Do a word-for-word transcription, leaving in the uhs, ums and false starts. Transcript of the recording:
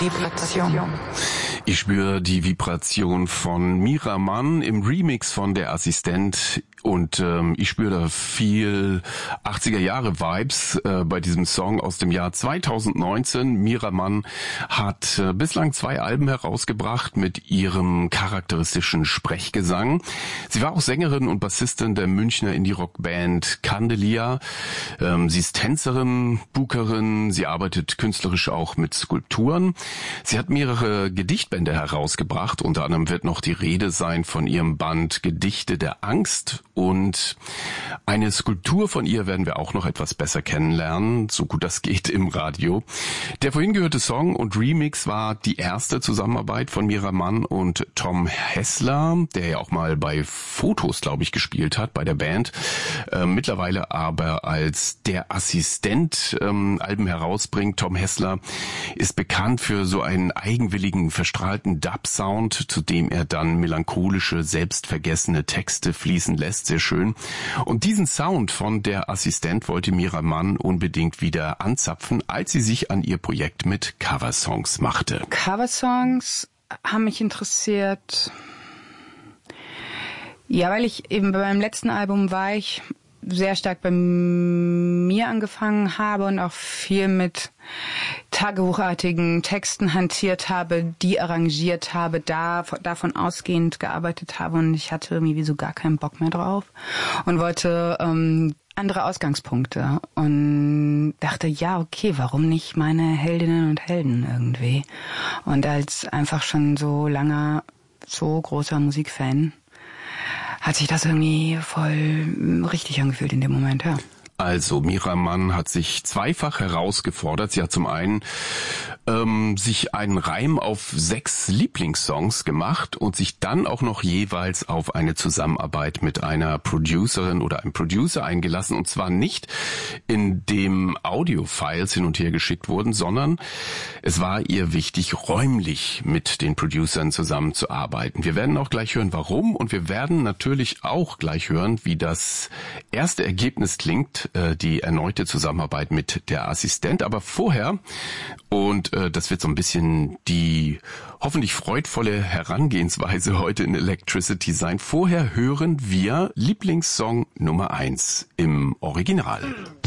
Vibration. Ich spüre die Vibration von Mira Mann im Remix von Der Assistent und ähm, ich spüre da viel achtziger Jahre Vibes äh, bei diesem Song aus dem Jahr zweitausendneunzehn. Mira Mann hat äh, bislang zwei Alben herausgebracht mit ihrem charakteristischen Sprechgesang. Sie war auch Sängerin und Bassistin der Münchner Indie-Rock-Band Candelia. Ähm, sie ist Tänzerin, Bookerin, sie arbeitet künstlerisch auch mit Skulpturen. Sie hat mehrere Gedichtbände herausgebracht, unter anderem wird noch die Rede sein von ihrem Band Gedichte der Angst. Und eine Skulptur von ihr werden wir auch noch etwas besser kennenlernen, so gut das geht im Radio. Der vorhin gehörte Song und Remix war die erste Zusammenarbeit von Mira Mann und Tom Hessler, der ja auch mal bei Fotos, glaube ich, gespielt hat, bei der Band. Äh, mittlerweile aber als Der Assistent ähm, Alben herausbringt. Tom Hessler ist bekannt für so einen eigenwilligen, verstrahlten Dub-Sound, zu dem er dann melancholische, selbstvergessene Texte fließen lässt. Sehr schön. Und diesen Sound von Der Assistent wollte Mira Mann unbedingt wieder anzapfen, als sie sich an ihr Projekt mit Coversongs machte. Coversongs haben mich interessiert. Ja, weil ich eben bei meinem letzten Album war ich sehr stark bei mir angefangen habe und auch viel mit tagebuchartigen Texten hantiert habe, die arrangiert habe, da davon ausgehend gearbeitet habe und ich hatte irgendwie so gar keinen Bock mehr drauf und wollte ähm, andere Ausgangspunkte und dachte, ja, okay, warum nicht meine Heldinnen und Helden irgendwie? Und als einfach schon so langer, so großer Musikfan hat sich das irgendwie voll richtig angefühlt in dem Moment, ja. Also Mira Mann hat sich zweifach herausgefordert. Sie hat zum einen ähm, sich einen Reim auf sechs Lieblingssongs gemacht und sich dann auch noch jeweils auf eine Zusammenarbeit mit einer Producerin oder einem Producer eingelassen. Und zwar nicht, indem Audiofiles hin und her geschickt wurden, sondern es war ihr wichtig, räumlich mit den Producern zusammenzuarbeiten. Wir werden auch gleich hören, warum, und wir werden natürlich auch gleich hören, wie das erste Ergebnis klingt, die erneute Zusammenarbeit mit Der Assistent. Aber vorher, und äh, das wird so ein bisschen die hoffentlich freudvolle Herangehensweise heute in Electricity sein, vorher hören wir Lieblingssong Nummer eins im Original.